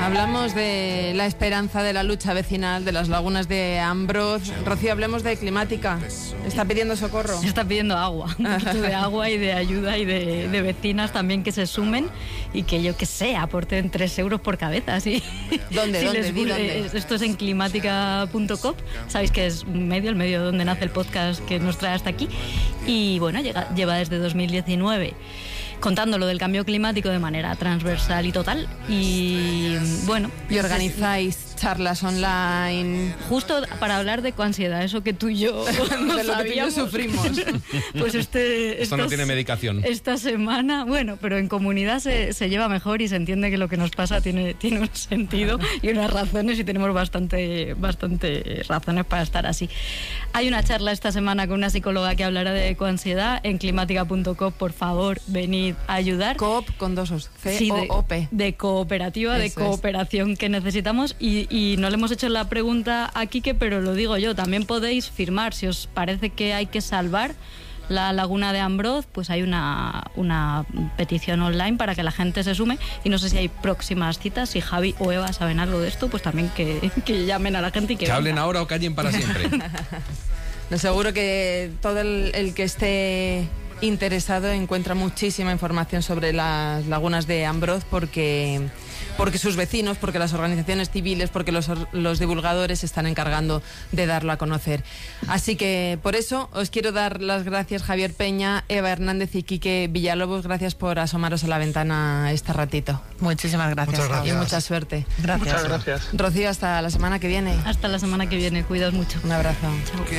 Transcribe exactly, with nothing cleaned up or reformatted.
Hablamos de la esperanza de la lucha vecinal de las lagunas de Ambroz. Rocío, hablemos de climática. ¿Está pidiendo socorro? Está pidiendo agua, un poquito de agua y de ayuda y de, de vecinas también que se sumen y que yo que sé, aporten tres euros por cabeza. ¿Sí? ¿Dónde? Si ¿Dónde? les, Di dónde. Esto es en climática punto com. Sabéis que es un medio, el medio donde nace el podcast que nos trae hasta aquí. Y bueno, llega, lleva desde dos mil diecinueve contando lo del cambio climático de manera transversal y total. Y bueno... Y organizáis charlas online... Justo para hablar de coansiedad, eso que tú y yo no de lo que tú y yo sufrimos. Pues este... Esto no tiene medicación. Esta semana, bueno, pero en comunidad se, se lleva mejor y se entiende que lo que nos pasa tiene, tiene un sentido y unas razones y tenemos bastante, bastante razones para estar así. Hay una charla esta semana con una psicóloga que hablará de coansiedad en climática punto com. Por favor, venid a ayudar. Coop con dos os. C Sí, O de, O P. de cooperativa, Eso de cooperación es. que necesitamos y, y no le hemos hecho la pregunta a Quique, pero lo digo yo, también podéis firmar, si os parece que hay que salvar la laguna de Ambroz, pues hay una, una petición online para que la gente se sume y no sé si hay próximas citas, si Javi o Eva saben algo de esto, pues también que, que llamen a la gente y que... Que venga. hablen ahora o callen para siempre. No, seguro que todo el, el que esté interesado encuentra muchísima información sobre las lagunas de Ambroz porque, porque sus vecinos, porque las organizaciones civiles, porque los, los divulgadores se están encargando de darlo a conocer. Así que por eso os quiero dar las gracias, Javier Peña, Eva Hernández y Quique Villalobos. Gracias por asomaros a la ventana este ratito. Muchísimas gracias. Muchas gracias. Y mucha suerte. Gracias. Muchas gracias. Rocío, hasta la semana que viene. Hasta la semana que viene, cuidaos mucho. Un abrazo. Chao.